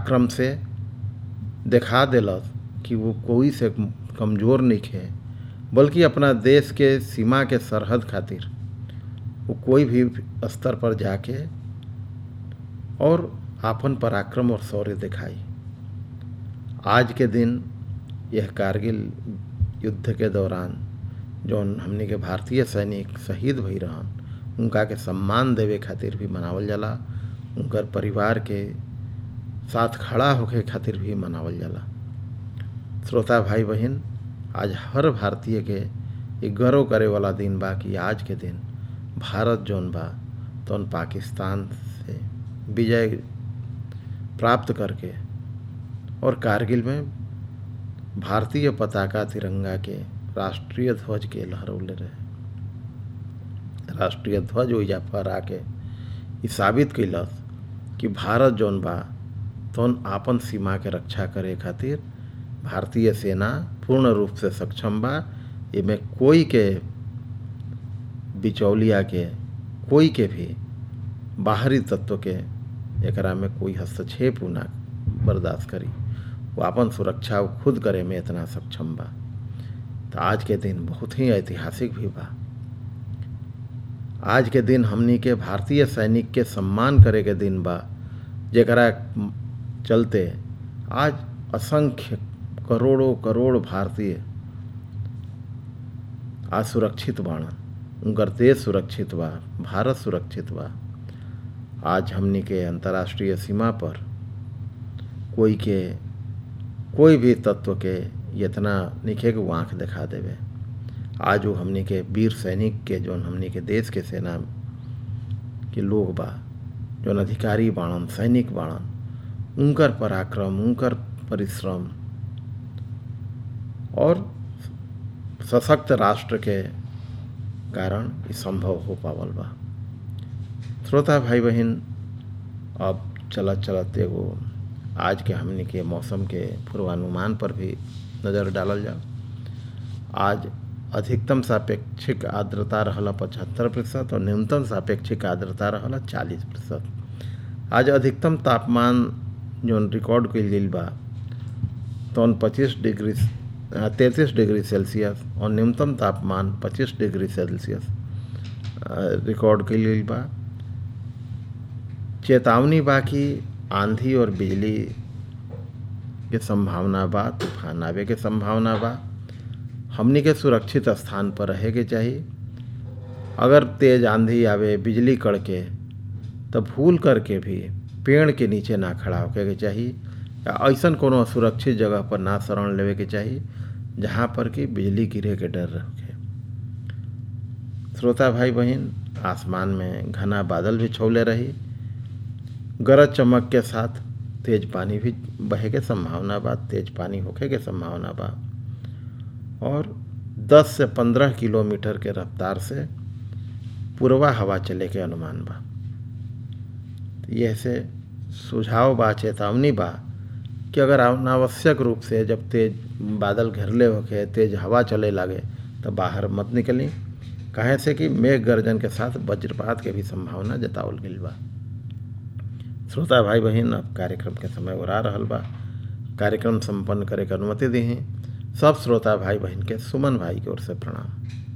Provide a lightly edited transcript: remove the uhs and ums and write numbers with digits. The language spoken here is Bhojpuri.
पराक्रम से दिखा दिलस कि वो कोई से कमज़ोर नहीं है, बल्कि अपना देश के सीमा के सरहद खातिर वो कोई भी स्तर पर जाके और आपन पराक्रम और शौर्य दिखाई। आज के दिन यह कारगिल युद्ध के दौरान जौन हमने के भारतीय सैनिक शहीद भई रहन, उनका के सम्मान देवे खातिर भी मनावल जाला, उनकर परिवार के साथ खड़ा होके खातिर भी मनावल जाला। श्रोता भाई बहन, आज हर भारतीय के एक गर्व करे वाला दिन बा कि आज के दिन भारत जौन बा तौन पाकिस्तान से विजय प्राप्त करके और कारगिल में भारतीय पताका तिरंगा के राष्ट्रीय ध्वज के लहरौले रहे। राष्ट्रीय ध्वज ओइजा पर आके ये साबित कैलस कि भारत जौन बा तौन आपन सीमा के रक्षा करे खातिर भारतीय सेना पूर्ण रूप से सक्षम बा। एमे कोई के बिचौलिया के, कोई के भी बाहरी तत्व के एकरा में कोई हस्तक्षेप ना बर्दाश्त करी। वो अपन सुरक्षा वो खुद करे में इतना सक्षम बा। तो आज के दिन बहुत ही ऐतिहासिक भी बा। आज के दिन हमनी के भारतीय सैनिक के सम्मान करे के दिन बा, जेकरा चलते आज असंख्य करोड़ों करोड़ भारतीय आज सुरक्षित बाणन, उनकर देश सुरक्षित बा, भारत सुरक्षित बा। आज हमनी के अंतर्राष्ट्रीय सीमा पर कोई भी तत्व के इतना निखे के आँख दिखा देवे। आज वो हमनी के वीर सैनिक के जौन हमनी के देश के सेना के लोग बा, जौन अधिकारी बाणन, सैनिक बाणन, उनकर पराक्रम, उनकर परिश्रम और सशक्त राष्ट्र के कारण ये संभव हो पावल बा। श्रोता भाई बहन, अब चलत चलत एगो आज के हमनी के मौसम के पूर्वानुमान पर भी नज़र डालल जाओ। आज अधिकतम सापेक्षिक आर्द्रता रहला 75% और न्यूनतम सापेक्षिक आर्द्रता रहला 40%। आज अधिकतम तापमान जौन रिकॉर्ड कइल गइल बा तौन 33 डिग्री सेल्सियस और न्यूनतम तापमान 25 डिग्री सेल्सियस रिकॉर्ड कइल गइल बा। चेतावनी बा कि आंधी और बिजली के संभावना बा, तूफान आवे के संभावना बा। हमनी के सुरक्षित स्थान पर रहे के चाहिए। अगर तेज आंधी आवे, बिजली कड़के, तो भूल करके भी पेड़ के नीचे ना खड़ा होके के चाहिए या ऐसा कोनो सुरक्षित जगह पर ना शरण लेवे के चाहिए जहाँ पर कि बिजली गिरे के डर रखे। श्रोता भाई बहन, आसमान में घना बादल भी छौले रही, गरज चमक के साथ तेज पानी भी बहे के संभावना बा, तेज पानी होके के संभावना बा और 10 से 15 किलोमीटर के रफ्तार से पूर्वा हवा चले के अनुमान बा। यह से सुझाव बा, चेतावनी बा कि अगर अनावश्यक रूप से जब तेज बादल घेरले होके तेज हवा चले लागे तो बाहर मत निकली, काहे से कि मेघ गर्जन के साथ वज्रपात के भी संभावना जतावल गइल बा। श्रोता भाई बहन, अब कार्यक्रम के समय ओरा रहल बा। कार्यक्रम संपन्न करे के अनुमति दी। सब श्रोता भाई बहन के सुमन भाई की ओर से प्रणाम।